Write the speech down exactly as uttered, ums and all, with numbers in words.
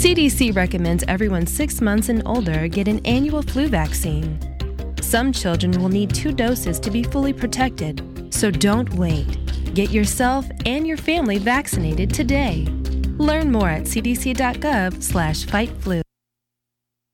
C D C recommends everyone six months and older get an annual flu vaccine. Some children will need two doses to be fully protected, so don't wait. Get yourself and your family vaccinated today. Learn more at c d c dot gov slash fight flu.